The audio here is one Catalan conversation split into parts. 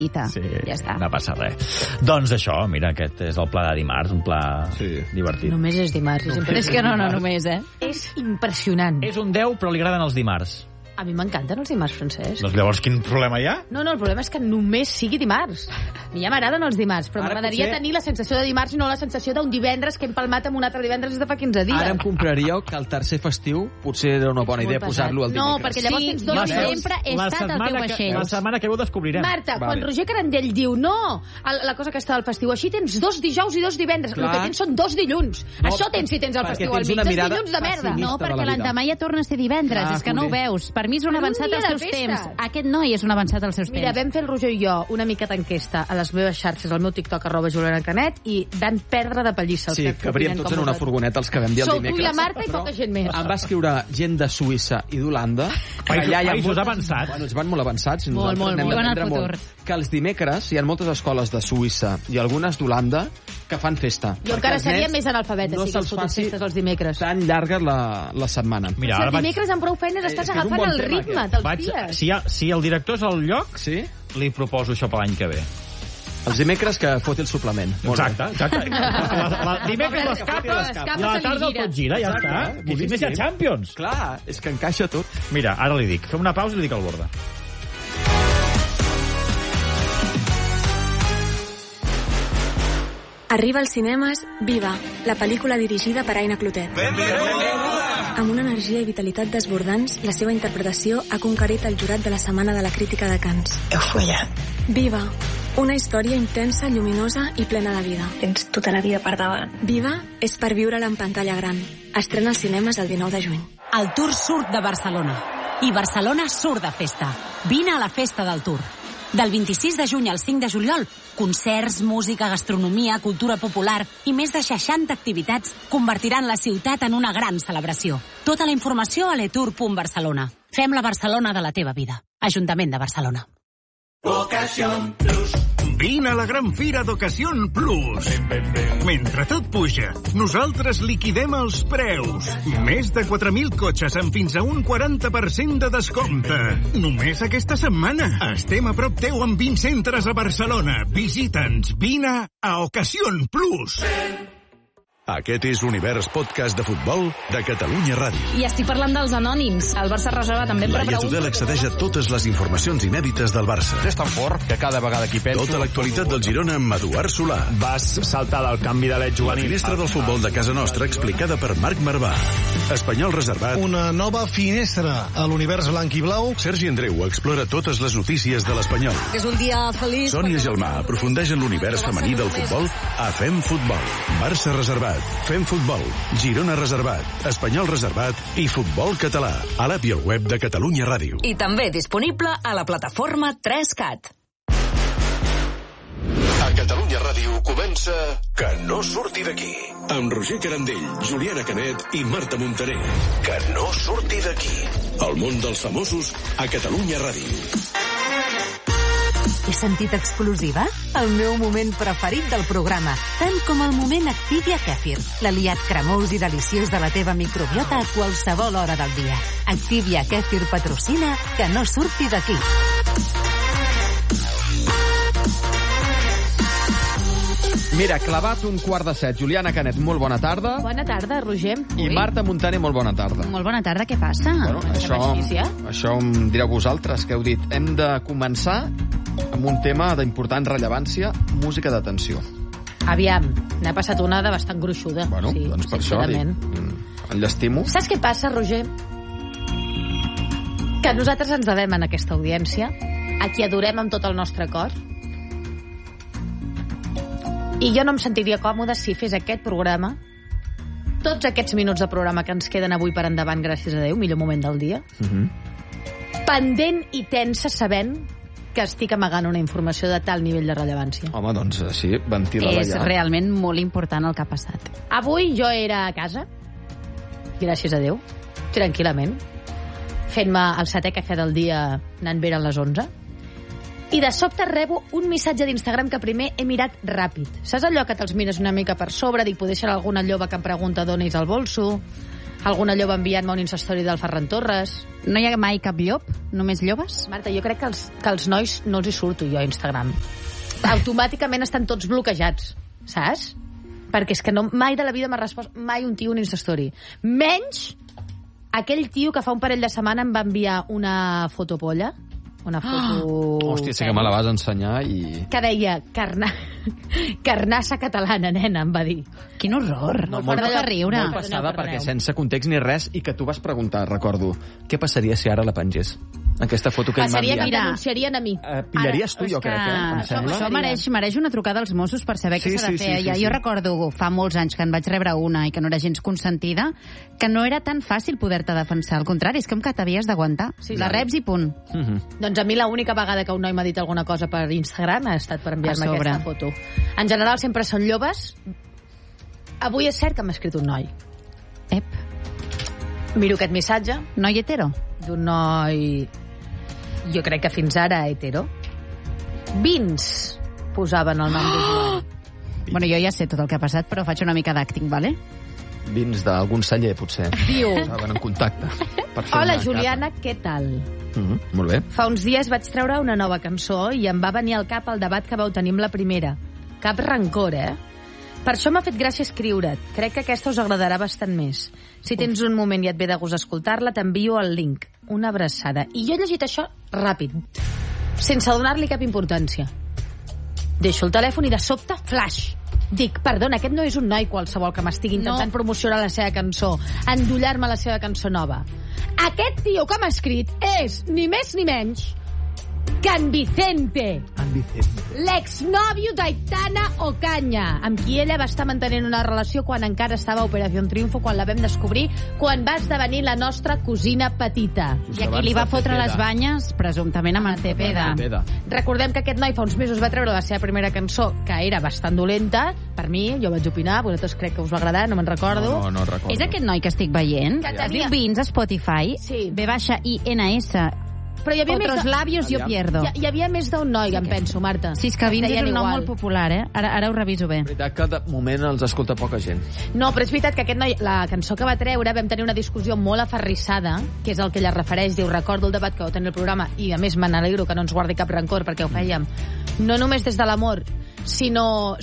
Sí, ja està. no passa res. Doncs això, mira, aquest és el pla de dimarts, un pla divertit. Només és dimarts. És que no, només, És impressionant. És un 10, però li agraden els dimarts. A mi m'encanten els dimarts, Francesc. Doncs llavors quin problema hi ha? No, el problema és que només sigui dimarts. A mi ja m'agraden els dimarts, però m'agradaria tenir la sensació de dimarts i no la sensació d'un divendres que hem palmat amb un altre divendres de fa 15 dies. Ara em compraríeu que el tercer festiu potser era una bona idea posar-lo al dimecres. No, perquè llavors tens dos sempre he estat al teu vaixell. La setmana que ho descobrirem. Marta, quan Roger Carandell diu la cosa aquesta del festiu, així tens 2 dijous i 2 divendres. El que tens són 2 dilluns. Això tens si tens el festiu al mig. És dilluns de merda. No, perquè l'endemà ja torna a ser divendres. És que no ho veus. Per mi és un avançat als seus temps. Aquest noi és un avançat als seus temps. Mira, vam fer el Roger i jo una miqueta enquesta a les meves xarxes, al meu TikTok, @JulianaCanet, i van perdre de pallissa. Sí, cabríem tots en una furgoneta els que vam dir el dimecres. Sou tu i la Marta i poca gent més. Em va escriure gent de Suïssa i d'Holanda. Països avançats. Bueno, ens van molt avançats. Molt. Que els dimecres hi ha moltes escoles de Suïssa i algunes d'Holanda que fan festa. Jo encara seria més analfabeta si hagués fotut festes els dimecres. Tan llarga la setmana. Mira, si el dimecres amb prou feines estàs agafant el ritme dels dies. Si el director és al lloc, li proposo això per l'any que ve. Els dimecres que foti el suplement. Exacte. Dimecres les capes i a la tarda el tot gira, ja està. I més hi ha Champions. Clar, és que encaixa tot. Mira, ara li dic. Fem una pausa i li dic al Borda. Arriba als cinemes Viva, la pel·lícula dirigida per Aina Clotet. Amb una energia i vitalitat desbordants, la seva interpretació ha conquerit el jurat de la Setmana de la Crítica de Cannes. Heu follat. Viva, una història intensa, lluminosa i plena de vida. Tens tota la vida per davant. Viva és per viure-la en pantalla gran. Estrena als cinemes el 19 de juny. El Tour surt de Barcelona. I Barcelona surt de festa. Vine a la festa del Tour. Del 26 de juny al 5 de juliol, concerts, música, gastronomia, cultura popular i més de 60 activitats convertiran la ciutat en una gran celebració. Tota la informació a letour.barcelona. Fem la Barcelona de la teva vida. Ajuntament de Barcelona. Ocasión Plus. Vine a la gran fira d'Ocasión Plus. Mentre tot puja, nosaltres liquidem els preus. Més de 4.000 cotxes amb fins a un 40% de descompte. Només aquesta setmana. Estem a prop teu amb 20 centres a Barcelona. Visita'ns. Vine a Ocasión Plus. Aquest és l'Univers Podcast de Futbol de Catalunya Ràdio. I estic parlant dels anònims. El Barça reserva també per Laia Tudel accedeix a totes les informacions inèdites del Barça. És tan fort que cada vegada que hi penso... Tota l'actualitat del Girona amb Eduard Solà. Vas saltar del canvi de l'Ed juvenil. La finestra del futbol de casa nostra explicada per Marc Marvà. Espanyol reservat. Una nova finestra a l'univers blanc i blau. Sergi Andreu explora totes les notícies de l'Espanyol. És un dia feliç. Sònia Gelmà aprofundeix en l'univers femení del futbol a Fem Futbol. Barça reservat. Fem Futbol, Girona reservat, Espanyol reservat i Futbol català. A l'app i al web de Catalunya Ràdio. I també disponible a la plataforma 3CAT. A Catalunya Ràdio comença Que no surti d'aquí. Amb Roger Carandell, Juliana Canet i Marta Montaner. Que no surti d'aquí. El món dels famosos a Catalunya Ràdio. He sentit exclusiva? El meu moment preferit del programa, tant com el moment Activia Kefir, l'aliat cremós i deliciós de la teva microbiota a qualsevol hora del dia. Activia Kefir patrocina Que no surti d'aquí. Mira, clavat 1:15. Juliana Canet, molt bona tarda. Bona tarda, Roger. I Marta Montaner, molt bona tarda. Molt bona tarda, què passa? Bueno, això em direu vosaltres, que heu dit. Hem de començar amb un tema d'important rellevància, música d'atenció. Aviam, n'ha passat una de bastant gruixuda. Bueno, sí, doncs per això enllestimo. Saps què passa, Roger? Que nosaltres ens devem en aquesta audiència, a qui adorem amb tot el nostre cor. I jo no em sentiria còmode si fes aquest programa, tots aquests minuts de programa que ens queden avui per endavant, gràcies a Déu, millor moment del dia, pendent i tensa sabent que estic amagant una informació de tal nivell de rellevància. Home, doncs així, ventila-la ja. És realment molt important el que ha passat. Avui jo era a casa, gràcies a Déu, tranquil·lament, fent-me el 7è cafè del dia, anant bé a les 11, i de sobte rebo un missatge d'Instagram que primer he mirat ràpid. Saps allò que te'ls mires una mica per sobre, dic, poder ser alguna lloba que em pregunta d'on és el bolso, Alguna lloba enviant-me un Instastory del Ferran Torres. No hi ha mai cap llop? Només llobes? Marta, jo crec que els nois no els hi surto jo a Instagram. Automàticament estan tots bloquejats, saps? Perquè és que mai de la vida m'ha respost mai un tio un Instastory. Menys aquell tio que fa un parell de setmana em va enviar una fotopolla, una foto... Hòstia, sí que me la vas ensenyar i... Que deia, carnassa catalana, nena, em va dir. Quin horror. No, molt de riure. Molt passada, perquè sense context ni res, i que tu vas preguntar, recordo, què passaria si ara la pengés? Aquesta foto que ell m'ha enviat. Passaria que em denunciarien a mi. Pillaries tu, jo crec, em sembla. Això mereix una trucada als Mossos per saber què s'ha de fer. Jo recordo fa molts anys que en vaig rebre una i que no era gens consentida, que no era tan fàcil poder-te defensar. Al contrari, és com que t'havies d'aguantar. La reps i punt. Doncs a mi l'única vegada que un noi m'ha dit alguna cosa per Instagram ha estat per enviar-me aquesta foto. En general sempre són llobes. Avui és cert que m'ha escrit un noi. Miro aquest missatge. Noi hetero? D'un noi... Jo crec que fins ara hetero. Vins posaven el nom d'usuari. Bueno, jo ja sé tot el que ha passat, però faig una mica d'acting, vale? Vins d'algun celler, potser. Diu... Estaven en contacte. Hola, Juliana, què tal? Molt bé. Fa uns dies vaig treure una nova cançó i em va venir al cap el debat que vau tenir amb la primera. Cap rancor, Per això m'ha fet gràcia escriure't. Crec que aquesta us agradarà bastant més. Si tens un moment i et ve de gust escoltar-la, t'envio el link. Una abraçada. I jo he llegit això ràpid, sense donar-li cap importància. Deixo el telèfon i de sobte, flash. Dic, perdona, aquest no és un noi qualsevol que m'estigui intentant promocionar la seva cançó, endollar-me la seva cançó nova. Aquest tio que m'ha escrit és, ni més ni menys, que en Vicente. L'exnòvio d'Aitana Ocaña, amb qui ella va estar mantenint una relació quan encara estava a Operació Triunfo, quan la vam descobrir, quan va esdevenir la nostra cosina petita. I aquí li va fotre les banyes, presumptament amb el Cepeda. Recordem que aquest noi fa uns mesos va treure la seva primera cançó, que era bastant dolenta. Per mi, jo vaig opinar, vosaltres crec que us va agradar, no me'n recordo. No recordo. És aquest noi que estic veient? Que es diu Vins a Spotify. Sí. V-I-N-S. Però hi havia Otros labios yo pierdo. Hi havia més d'un noi, em penso, Marta. Sí, és que Vins és un nom molt popular, Ara ho reviso bé. És veritat que de moment els escolta poca gent. No, però és veritat que aquest noi, la cançó que va treure, vam tenir una discussió molt aferrissada, que és el que ella refereix, diu, recordo el debat que vau tenir el programa, i a més me n'alegro que no ens guardi cap rancor, perquè ho fèiem no només des de l'amor, sinó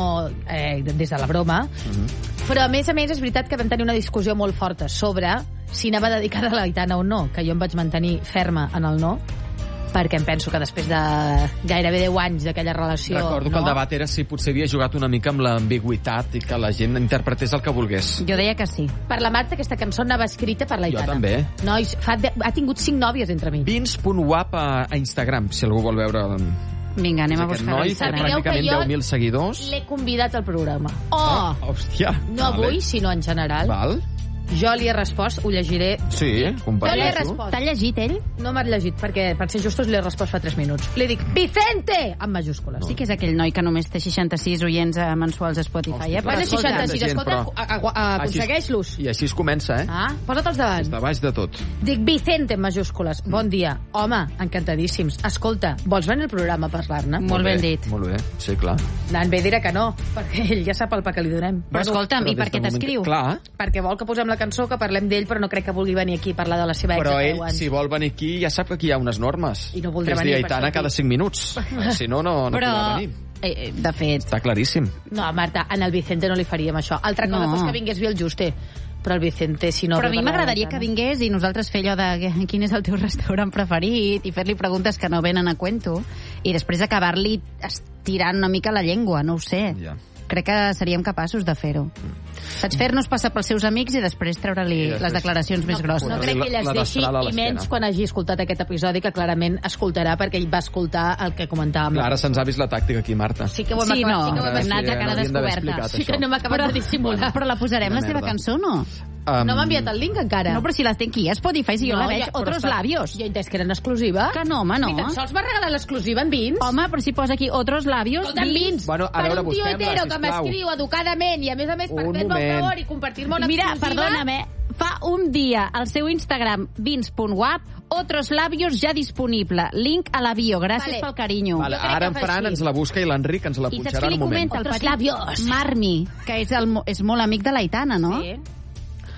des de la broma. Però a més és veritat que vam tenir una discussió molt forta sobre si anava dedicada a l'Aitana o no, que jo em vaig mantenir ferma en el no, perquè em penso que després de gairebé 10 anys d'aquella relació... Recordo que el debat era si potser havia jugat una mica amb l'ambigüitat i que la gent interpretés el que volgués. Jo deia que sí. Per la Marta, aquesta cançó anava escrita per l'Aitana. Jo també. Nois, ha tingut 5 nòvies entre mi. Vins.wap a Instagram, si algú vol veure... Vinga, anem a buscar noi, pràcticament 10.000 seguidors. L'he convidat al programa. Hòstia. No avui, sinó en general. Val. Jo li he respost, ho llegiré. Sí, comparteixo. T'ha llegit ell? No m'ha llegit, perquè per ser justos li he respost fa 3 minuts. Li dic, Vicente! Amb majúscules. Sí que és aquell noi que només té 66 oients mensuals a Spotify. Bueno, 66, escolta, aconsegueix-los. I així es comença, Posa't-els davant. Des de baix de tot. Dic, Vicente, amb majúscules. Bon dia. Home, encantadíssims. Escolta, vols venir al programa a parlar-ne? Molt ben dit. Molt bé, sí, clar. Anant bé dirà que no, perquè ell ja sap el pa que li donem. Però escolta'm, i per què t'escriu? Clar. Perquè vol que posem la cançó, que parlem d'ell, però no crec que vulgui venir aquí a parlar de la seva ex. Però ell, si vol venir aquí, ja sap que aquí hi ha unes normes. I no voldrà venir. venir. És Aitana cada 5 minuts. Si no, no podrà venir. De fet... Està claríssim. No, Marta, en el Vicente no li faríem això. Altra cosa és que vingués bé el Juste. Però el Vicente, si no... Però a mi m'agradaria que vingués i nosaltres fer allò de quin és el teu restaurant preferit i fer-li preguntes que no venen a cuento i després acabar-li estirant una mica la llengua, no ho sé. Ja. Crec que seríem capaços de fer-ho. Saps, fer-nos passar pels seus amics i després treure-li les declaracions més grosses. No crec que ell es deixi, i menys quan hagi escoltat aquest episodi, que clarament escoltarà, perquè ell va escoltar el que comentàvem. Ara se'ns ha vist la tàctica aquí, Marta. Sí que ho hem hem anat de cara descoberta. Sí que no m'ha acabat de dissimular. Però la posarem, la seva cançó, no? No m'ha enviat el link encara. No, però si la tenc aquí a Spotify, si jo la veig. Otros labios. Jo he entès que era en exclusiva. Que no, home, no. Ni tan sols m'ha regalat l'exclusiva en Vins. Home, però si posa aquí Otros labios, Vins. Bueno, a veure, per un tio hetero que m'escriu educadament i a més per fer-me un favor i compartir-me una Mira, exclusiva. perdóname, fa un dia al seu Instagram, vins.wap, Otros labios ja disponible. Link a la bio. Gràcies pel carinyo. Vale, ara en Fran ens la busca i l'Enric ens la punxarà en un moment. I saps qui li comenta? El petit Marmi, que és molt amic de l'Aitana, no? Sí.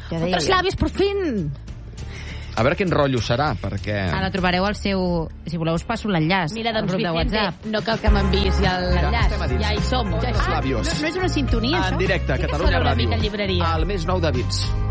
Otros labios, por fin! A veure quin rotllo serà, perquè... Ara trobareu el seu... Si voleu us passo l'enllaç. Mira, doncs, al grup de WhatsApp. no cal que m'enviïs ja l'enllaç. Ja hi som. Los labios. No és una sintonia, això? En directe, Sí que Catalunya sona una Ràdio. mica llibreria. El més nou de Beats.